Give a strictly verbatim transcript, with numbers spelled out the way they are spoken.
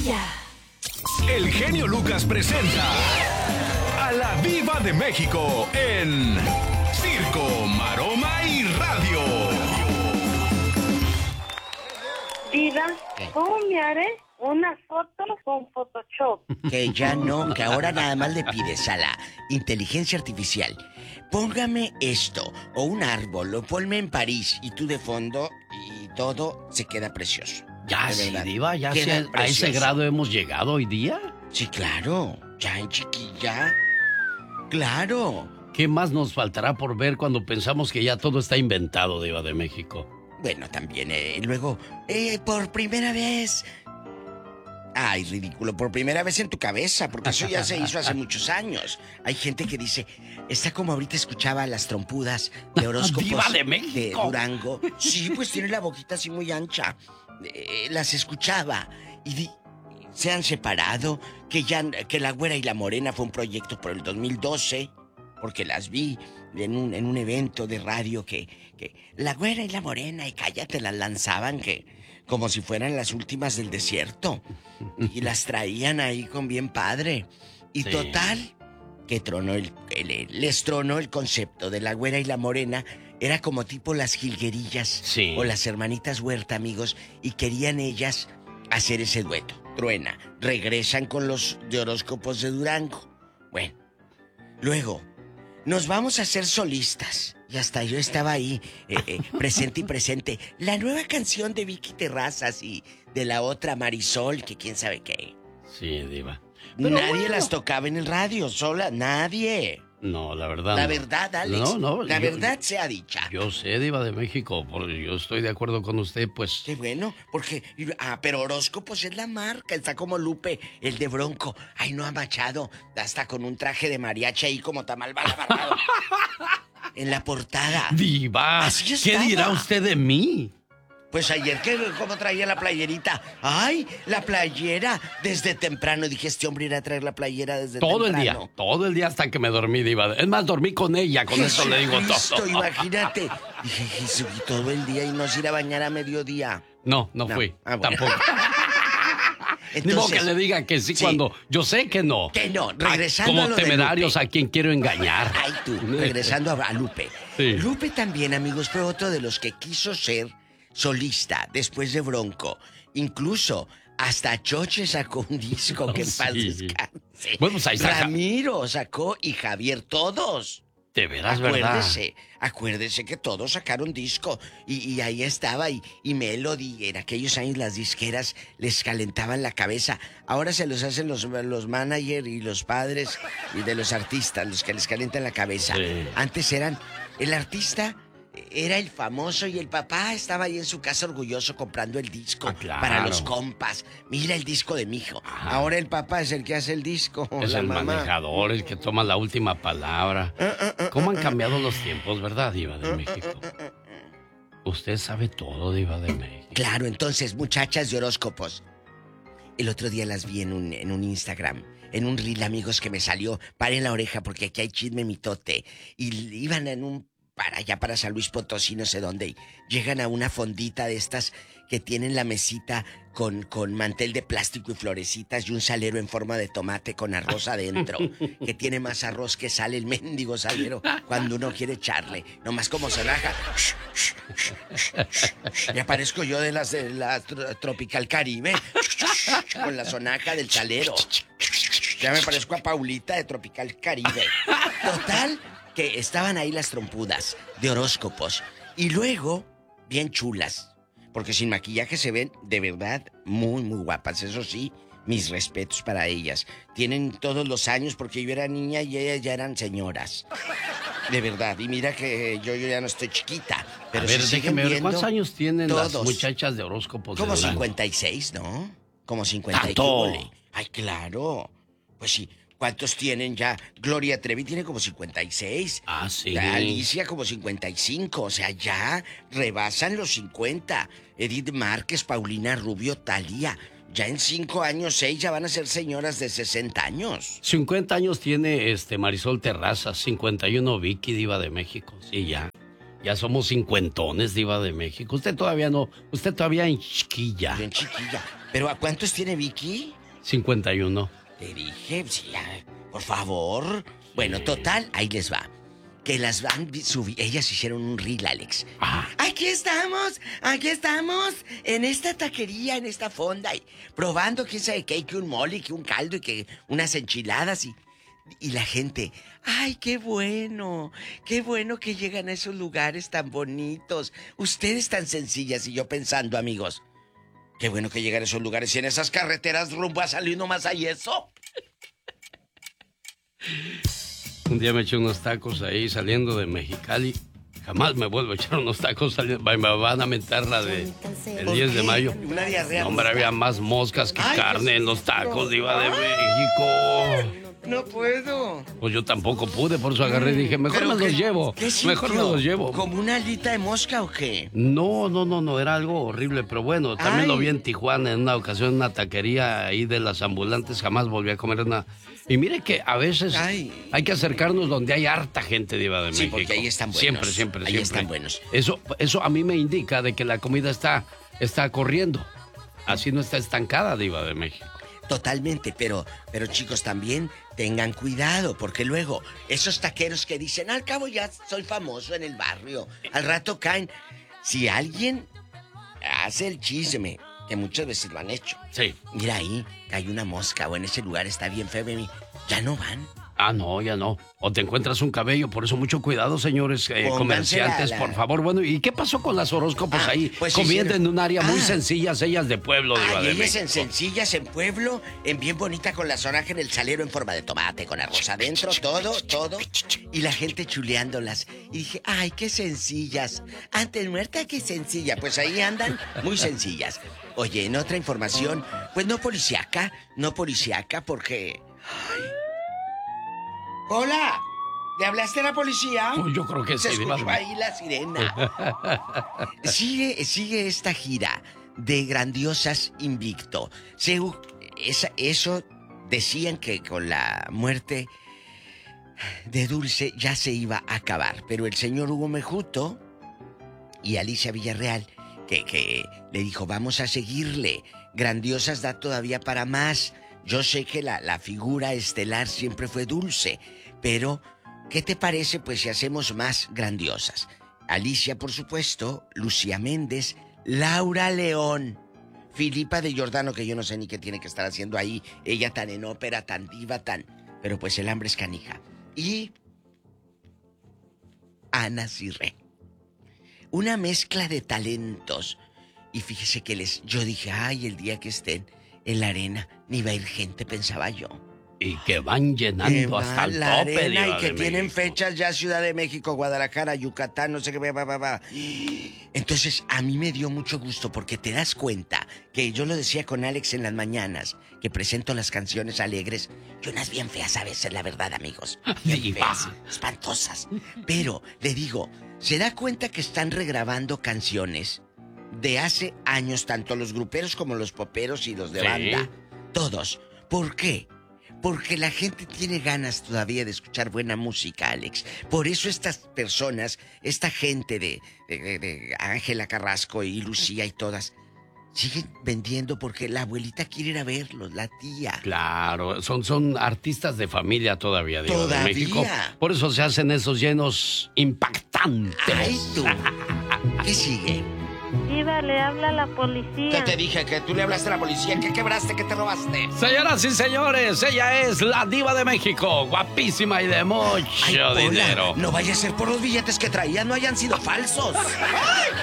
Radioactiva. El genio Lucas presenta a la Diva de México en Circo, Maroma y Radio. Diva, ¿cómo me haré una foto con Photoshop? Que ya no, que ahora nada más le pides a la inteligencia artificial: póngame esto, o un árbol, o ponme en París, y tú de fondo, y todo se queda precioso. Ya, De sí, verdad, Diva, ya queda sí, a ese precioso. grado hemos llegado hoy día. Sí, claro, ya en chiquilla. Claro. ¿Qué más nos faltará por ver cuando pensamos que ya todo está inventado, Diva de México? Bueno, también, eh, luego, eh, por primera vez. Ay, ridículo, por primera vez en tu cabeza, porque eso ya se hizo hace muchos años. Hay gente que dice, está como ahorita escuchaba las trompudas de horóscopos ¡Diva de México! Durango. Sí, pues tiene la boquita así muy ancha. Eh, las escuchaba y di, se han separado, que ya, que La Güera y la Morena fue un proyecto por el dos mil doce, porque las vi en un, en un evento de radio que, que La Güera y la Morena, y cállate, las lanzaban que como si fueran las últimas del desierto, y las traían ahí con bien padre. Y Sí. total, que tronó el, el- les tronó el concepto de La Güera y la Morena. Era como tipo las jilguerillas, Sí. o las hermanitas Huerta, amigos, y querían ellas hacer ese dueto. Truena, regresan con los de horóscopos de Durango. Bueno, luego nos vamos a hacer solistas. Y hasta yo estaba ahí, eh, eh, presente y presente. La nueva canción de Vicky Terrazas y de la otra Marisol, que quién sabe qué. Sí, Diva. Pero Nadie bueno. las tocaba en el radio, sola, nadie. No, la verdad La no. verdad, Alex. No, no, la yo- verdad sea dicha. Yo sé, Diva de México, porque yo estoy de acuerdo con usted, pues... Qué bueno, porque... Ah, pero horóscopos es la marca, está como Lupe, el de Bronco. Ay, no ha machado, hasta con un traje de mariachi ahí como tamal balabarrado. En la portada. Diva, Así ¿qué estaba. dirá usted de mí? Pues ayer, que ¿cómo traía la playerita? ¡Ay, la playera! Desde temprano. Dije, este hombre irá a traer la playera desde Todo el día, temprano. todo el día hasta que me dormí, Diva. Es más, dormí con ella, con eso le digo Jesucristo, todo. imagínate. Dije, Jesús, y todo el día y nos ir a bañar a mediodía. No, no, No. fui, Ah, bueno. tampoco. Ni modo que le diga que sí, sí. cuando yo sé que no. Que no, regresando Ah, como a lo de temerarios Lupe. a quien quiero engañar. Ay, tú, regresando a, a Lupe. Sí. Lupe también, amigos, fue otro de los que quiso ser solista después de Bronco. Incluso hasta Choche sacó un disco que en paz Sí. descanse. Bueno, pues ahí está. Ramiro sacó y Javier, todos. De veras, ¿verdad? Acuérdese, acuérdese que todos sacaron disco y, y ahí estaba y, y Melody. En aquellos años las disqueras les calentaban la cabeza. Ahora se los hacen los, los managers y los padres y de los artistas, los que les calientan la cabeza. Sí. Antes eran, el artista era el famoso y el papá estaba ahí en su casa orgulloso comprando el disco Ah, claro. para los compas. Mira el disco de mi hijo. Ajá. Ahora el papá es el que hace el disco. Es la el mamá. manejador, el que toma la última palabra. ¿Cómo han cambiado los tiempos, verdad, Diva de México? Usted sabe todo, Diva de México. Claro, entonces, muchachas de horóscopos. El otro día las vi en un, en un Instagram, en un reel, amigos, que me salió. Paren la oreja porque aquí hay chisme mitote. Y iban en un... para allá, para San Luis Potosí, no sé dónde. Y llegan a una fondita de estas que tienen la mesita con, con mantel de plástico y florecitas y un salero en forma de tomate con arroz adentro. Que tiene más arroz que sale el mendigo salero cuando uno quiere echarle. Nomás como se raja. Y aparezco yo de las de la tro- Tropical Caribe con la sonaja del salero. Ya me parezco a Paulita de Tropical Caribe. Total, que estaban ahí las trompudas de horóscopos. Y luego, bien chulas. Porque sin maquillaje se ven de verdad muy, muy guapas. Eso sí, mis respetos para ellas. Tienen todos los años porque yo era niña y ellas ya eran señoras. De verdad. Y mira que yo, yo ya no estoy chiquita. Pero A ver, se siguen déjeme ver, viendo ¿cuántos años tienen las todos. muchachas de horóscopos de Como Durango? cincuenta y seis, ¿no? Como cincuenta y ¡Tanto! seis. Ay, claro. Pues sí. ¿Cuántos tienen ya? Gloria Trevi tiene como cincuenta y seis. Ah, sí. La Alicia como cincuenta y cinco. O sea, ya rebasan los cincuenta. Edith Márquez, Paulina Rubio, Thalía. Ya en cinco años, seis, ya van a ser señoras de sesenta años. cincuenta años tiene este Marisol Terrazas, cincuenta y uno Vicky, Diva de México. Sí, ya. Ya somos cincuentones, Diva de México. Usted todavía no, usted todavía en chiquilla. Bien chiquilla. ¿Pero a cuántos tiene Vicky? cincuenta y uno. Te dije, sí, ya, por favor. Bueno, total, ahí les va. Que las van subir. Ellas hicieron un reel, Alex. Ah. Aquí estamos, aquí estamos, en esta taquería, en esta fonda, y probando quién sabe qué, que un mole, que un caldo y que unas enchiladas y... Y la gente, ¡ay, qué bueno! ¡Qué bueno que llegan a esos lugares tan bonitos! Ustedes tan sencillas. Y yo pensando, amigos, qué bueno que llegan a esos lugares y en esas carreteras rumbo a Salud nomás hay eso. Un día me eché unos tacos ahí saliendo de Mexicali. Jamás me vuelvo a echar unos tacos saliendo. Me van a mentar la de el diez de mayo. Una diarrea. No, hombre, había más moscas que Ay, carne en los tacos, Diva de México. No puedo. Pues yo tampoco pude, por eso agarré y dije, mejor ¿Pero me qué- los llevo. qué Mejor me sintió? los llevo. ¿Como una alita de mosca o qué? No, no, no, no, era algo horrible, pero bueno, también Ay. lo vi en Tijuana en una ocasión en una taquería ahí de las ambulantes, jamás volví a comer una. Y mire que a veces Ay. hay que acercarnos donde hay harta gente, Diva de Sí, México. porque ahí están buenos. Siempre, siempre, Ahí siempre. están buenos. Eso, eso a mí me indica de que la comida está, está corriendo. Así no está estancada, Diva de México. Totalmente, pero, pero chicos, también tengan cuidado, porque luego esos taqueros que dicen, al cabo ya soy famoso en el barrio, al rato caen. Si alguien hace el chisme, que muchas veces lo han hecho, Sí. mira ahí, hay una mosca o en ese lugar está bien feo, baby, ya no van. Ah, no, ya no. O te encuentras un cabello, por eso mucho cuidado, señores eh, Pónganse comerciantes, la- la- por favor. Bueno, ¿y qué pasó con las horóscopos Ah, ahí? pues comiendo hicieron- en un área muy Ah. sencillas, ellas de pueblo, Diva Ay, de ellas en México. sencillas, en pueblo, en bien bonita con la sonaja en el salero en forma de tomate, con arroz adentro, todo, todo. Y la gente chuleándolas. Y dije, ay, qué sencillas. Antes muerta, qué sencilla. Pues ahí andan muy sencillas. Oye, en otra información, pues no policíaca, no policíaca porque... Ay. Hola, ¿le hablaste a la policía? Pues yo creo que Se sí, Diva de escuchó México. ahí la sirena. Sigue, sigue esta gira de Grandiosas Invicto. Se, esa, eso decían que con la muerte de Dulce ya se iba a acabar. Pero el señor Hugo Mejuto y Alicia Villarreal, que, que le dijo, vamos a seguirle. Grandiosas da todavía para más. Yo sé que la, la figura estelar siempre fue Dulce, pero ¿qué te parece pues si hacemos más Grandiosas? Alicia, por supuesto, Lucía Méndez, Laura León, Filipa de Giordano, que yo no sé ni qué tiene que estar haciendo ahí, ella tan en ópera, tan diva, tan... Pero pues el hambre es canija. Y Ana Cirré. Una mezcla de talentos. Y fíjese que les... Yo dije, ay, el día que estén en la arena, ni va a ir gente, pensaba yo. Y que van Que llenando va hasta el la tope, arena Diva y que de tienen México. fechas ya Ciudad de México, Guadalajara, Yucatán, no sé qué, va, va, va. Entonces, a mí me dio mucho gusto porque te das cuenta que yo lo decía con Alex en las mañanas, que presento las canciones alegres, y unas bien feas a veces, la verdad, amigos. Bien Diva. feas, espantosas. Pero, le digo, ¿se da cuenta que están regrabando canciones de hace años, tanto los gruperos como los poperos y los de Sí. banda? Todos. ¿Por qué? Porque la gente tiene ganas todavía de escuchar buena música, Alex. Por eso estas personas, esta gente de, de, de Ángela Carrasco y Lucía y todas, siguen vendiendo porque la abuelita quiere ir a verlos, la tía. Claro, son, son artistas de familia todavía, Diva de ¿Todavía? México. Por eso se hacen esos llenos impactantes. Ay, tú. ¿Qué sigue? Diva, le habla la policía. ¿Qué te dije? Que tú le hablaste a la policía. ¿Qué quebraste? ¿Qué te robaste? Señoras y señores, ella es la Diva de México, guapísima y de mucho Ay, Pola, dinero. no vaya a ser por los billetes que traían, no hayan sido falsos.